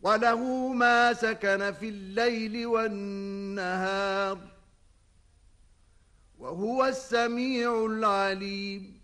وله ما سكن في الليل والنهار وهو السميع العليم